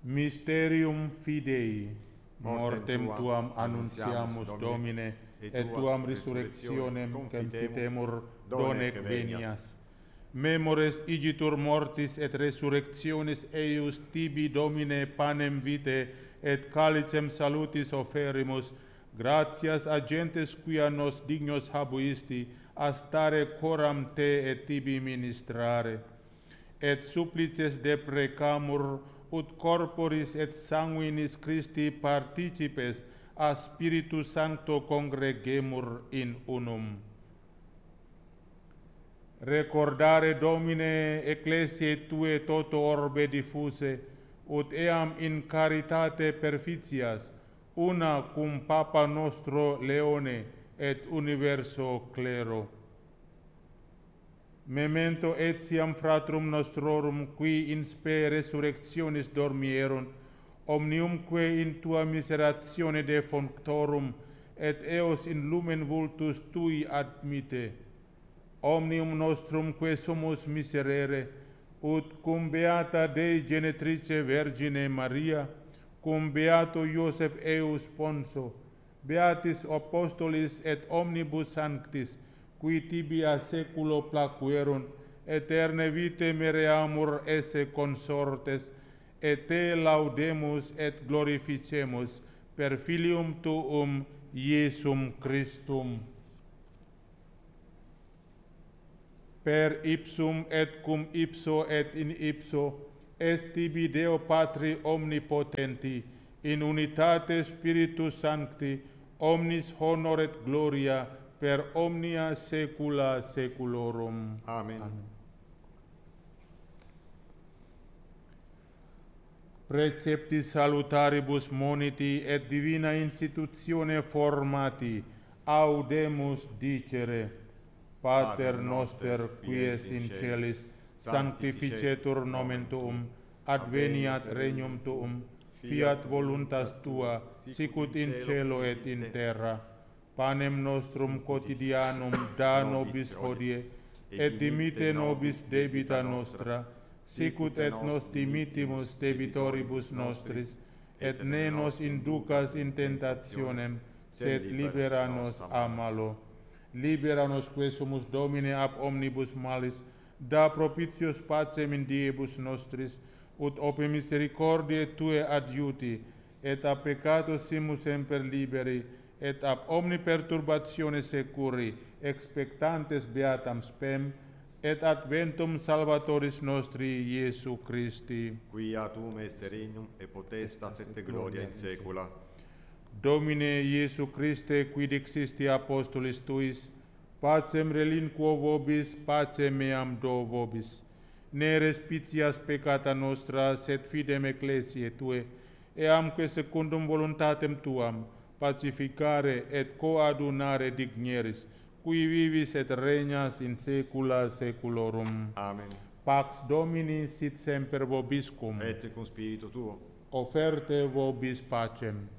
Mysterium Fidei. Mortem tuam annunciamus, Domine, et tuam resurrectionem confitemur, donec venias. Memores igitur mortis et resurrectionis eius tibi, Domine, panem vitae et calicem salutis oferimus, gratias agentes quia nos dignos habuisti, a stare coram te et tibi ministrare. Et supplices deprecamur, ut corporis et sanguinis Christi participes a Spiritus Sancto congregemur in unum. Recordare, Domine, ecclesiae Tue toto orbe diffuse, ut eam in caritate perficias, una cum Papa nostro Leone et universo clero. Memento etiam fratrum nostrorum, qui in spe resurrectionis dormierunt, omniumque in Tua miseratione defunctorum, et eos in lumen vultus Tui admite. Omnium nostrum que sumus miserere, ut cum beata Dei Genetrice Vergine Maria, cum beato Iosef eius Sponso, beatis apostolis et omnibus sanctis, qui tibi a seculo placuerunt, eterne vitae mereamur esse consortes, et te laudemus et glorificemus per Filium Tuum, Iesum Christum. Per ipsum et cum ipso et in ipso, est tibi Deo Patri omnipotenti, in unitate Spiritus Sancti, omnis honor et gloria, per omnia saecula saeculorum. Amen. Preceptis salutaribus moniti et divina institutione formati, audemus dicere. Pater noster, qui est in celis, sanctificetur nomen Tuum, adveniat regnum Tuum, fiat voluntas Tua, sicut in cielo et in terra. Panem nostrum quotidianum da nobis hodie, et dimitte nobis debita nostra, sicut et nos dimittimus debitoribus nostris, et ne nos inducas in tentationem, sed libera nos a malo. Libera nos que sumus, Domine, ab omnibus malis, da propitios pacem in diebus nostris, ut ope misericordiae Tue adiuti, et a peccatos simus semper liberi, et ab omni perturbatione securi, expectantes beatam spem, et adventum Salvatoris nostri Iesu Christi. Quia Tuum est regnum et potestas et gloria in saecula. Domine Iesu Christe, quid existi apostolis Tuis, pacem relinquo vobis, pacem meam do vobis. Ne respicias peccata nostra, sed fidem ecclesiae Tue, eamque secundum voluntatem Tuam, pacificare et coadunare digneris, qui vivis et regnas in saecula saeculorum. Amen. Pax Domini sit semper vobiscum. Et cum spiritu tuo. Offerte vobis pacem.